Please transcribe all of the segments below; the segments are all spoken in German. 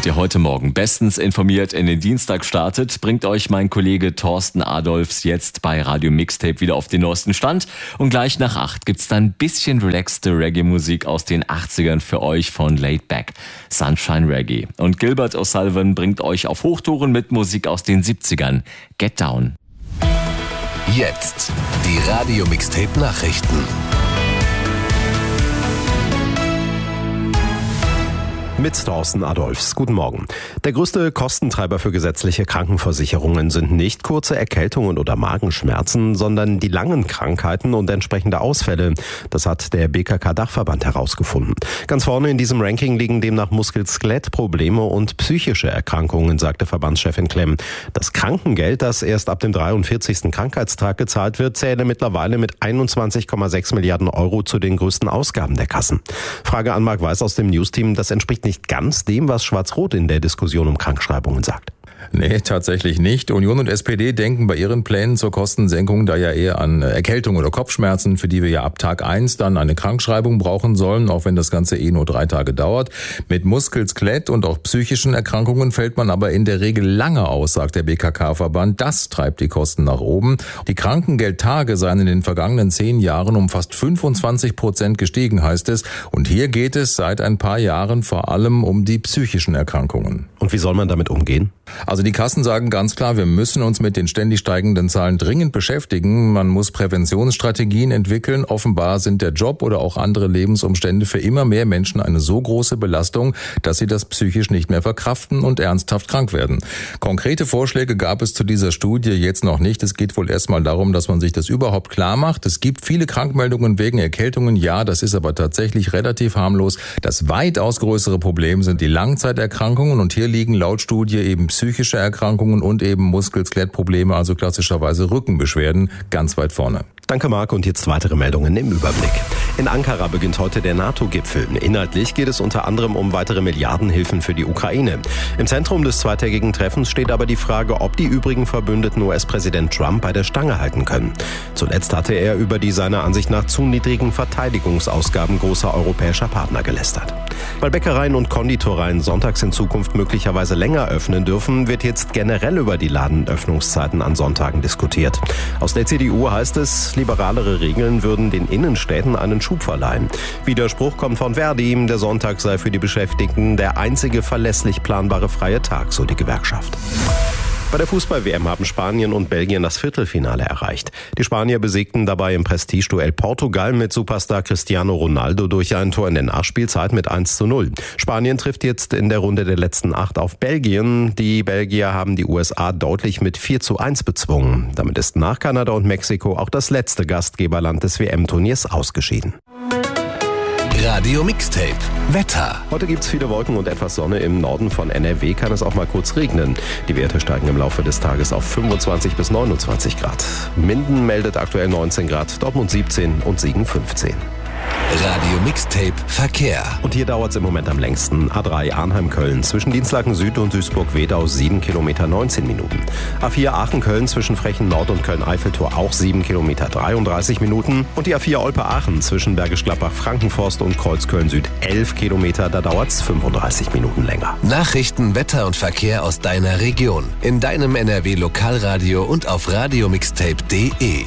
Damit ihr heute Morgen bestens informiert in den Dienstag startet, bringt euch mein Kollege Thorsten Adolfs jetzt bei Radio Mixtape wieder auf den neuesten Stand. Und gleich nach 8 gibt's dann ein bisschen relaxte Reggae-Musik aus den 80ern für euch von Laid Back, Sunshine Reggae. Und Gilbert O'Sullivan bringt euch auf Hochtouren mit Musik aus den 70ern. Get Down. Jetzt die Radio Mixtape Nachrichten. Mit Thorsten Adolfs. Guten Morgen. Der größte Kostentreiber für gesetzliche Krankenversicherungen sind nicht kurze Erkältungen oder Magenschmerzen, sondern die langen Krankheiten und entsprechende Ausfälle. Das hat der BKK-Dachverband herausgefunden. Ganz vorne in diesem Ranking liegen demnach Muskel-Skelett-Probleme und psychische Erkrankungen, sagte Verbandschefin Klemm. Das Krankengeld, das erst ab dem 43. Krankheitstag gezahlt wird, zähle mittlerweile mit 21,6 Milliarden Euro zu den größten Ausgaben der Kassen. Frage an Marc Weiß aus dem Newsteam, das entspricht nicht ganz dem, was Schwarz-Rot in der Diskussion um Krankschreibungen sagt. Nee, tatsächlich nicht. Union und SPD denken bei ihren Plänen zur Kostensenkung da ja eher an Erkältung oder Kopfschmerzen, für die wir ja ab Tag 1 dann eine Krankschreibung brauchen sollen, auch wenn das Ganze nur 3 Tage dauert. Mit Muskel-, Skelett- und auch psychischen Erkrankungen fällt man aber in der Regel lange aus, sagt der BKK-Verband. Das treibt die Kosten nach oben. Die Krankengeldtage seien in den vergangenen 10 Jahren um fast 25% gestiegen, heißt es. Und hier geht es seit ein paar Jahren vor allem um die psychischen Erkrankungen. Und wie soll man damit umgehen? Also die Kassen sagen ganz klar, wir müssen uns mit den ständig steigenden Zahlen dringend beschäftigen. Man muss Präventionsstrategien entwickeln. Offenbar sind der Job oder auch andere Lebensumstände für immer mehr Menschen eine so große Belastung, dass sie das psychisch nicht mehr verkraften und ernsthaft krank werden. Konkrete Vorschläge gab es zu dieser Studie jetzt noch nicht. Es geht wohl erstmal darum, dass man sich das überhaupt klar macht. Es gibt viele Krankmeldungen wegen Erkältungen. Ja, das ist aber tatsächlich relativ harmlos. Das weitaus größere Problem sind die Langzeiterkrankungen. Und hier liegen laut Studie eben psychische Erkrankungen und eben Muskel-Skelett-Probleme, also klassischerweise Rückenbeschwerden, ganz weit vorne. Danke, Marc. Und jetzt weitere Meldungen im Überblick. In Ankara beginnt heute der NATO-Gipfel. Inhaltlich geht es unter anderem um weitere Milliardenhilfen für die Ukraine. Im Zentrum des zweitägigen Treffens steht aber die Frage, ob die übrigen Verbündeten US-Präsident Trump bei der Stange halten können. Zuletzt hatte er über die seiner Ansicht nach zu niedrigen Verteidigungsausgaben großer europäischer Partner gelästert. Weil Bäckereien und Konditoreien sonntags in Zukunft möglicherweise länger öffnen dürfen, wird jetzt generell über die Ladenöffnungszeiten an Sonntagen diskutiert. Aus der CDU heißt es, liberalere Regeln würden den Innenstädten einen Schub verleihen. Widerspruch kommt von Verdi, der Sonntag sei für die Beschäftigten der einzige verlässlich planbare freie Tag, so die Gewerkschaft. Bei der Fußball-WM haben Spanien und Belgien das Viertelfinale erreicht. Die Spanier besiegten dabei im Prestigeduell Portugal mit Superstar Cristiano Ronaldo durch ein Tor in der Nachspielzeit mit 1:0. Spanien trifft jetzt in der Runde der letzten 8 auf Belgien. Die Belgier haben die USA deutlich mit 4:1 bezwungen. Damit ist nach Kanada und Mexiko auch das letzte Gastgeberland des WM-Turniers ausgeschieden. Radio Mixtape Wetter. Heute gibt's viele Wolken und etwas Sonne. Im Norden von NRW kann es auch mal kurz regnen. Die Werte steigen im Laufe des Tages auf 25 bis 29 Grad. Minden meldet aktuell 19 Grad, Dortmund 17 und Siegen 15. Radio Mixtape Verkehr. Und hier dauert es im Moment am längsten. A3 Arnheim-Köln zwischen Dienstlaken Süd und Duisburg-Wedau 7 Kilometer 19 Minuten. A4 Aachen-Köln zwischen Frechen Nord und Köln-Eiffeltor auch 7 Kilometer 33 Minuten. Und die A4 Olpe-Aachen zwischen Bergisch Gladbach-Frankenforst und Kreuzköln Süd 11 Kilometer, da dauert es 35 Minuten länger. Nachrichten, Wetter und Verkehr aus deiner Region. In deinem NRW-Lokalradio und auf radiomixtape.de.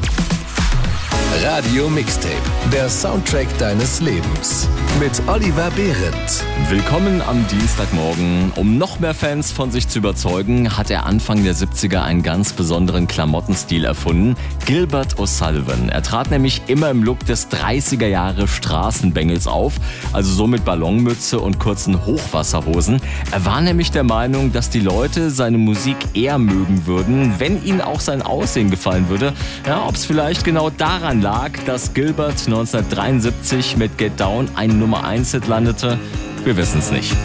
Radio Mixtape, der Soundtrack deines Lebens. Mit Oliver Behrendt. Willkommen am Dienstagmorgen. Um noch mehr Fans von sich zu überzeugen, hat er Anfang der 70er einen ganz besonderen Klamottenstil erfunden. Gilbert O'Sullivan. Er trat nämlich immer im Look des 30er Jahre Straßenbengels auf, also so mit Ballonmütze und kurzen Hochwasserhosen. Er war nämlich der Meinung, dass die Leute seine Musik eher mögen würden, wenn ihnen auch sein Aussehen gefallen würde. Ja, ob es vielleicht genau daran lag, dass Gilbert 1973 mit Get Down ein Nummer-1-Hit landete, wir wissen es nicht.